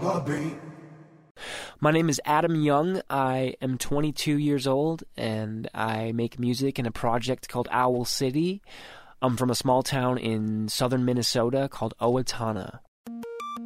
My name is Adam Young. I am 22 years old, and I make music in a project called Owl City. I'm from a small town in southern Minnesota called Owatonna.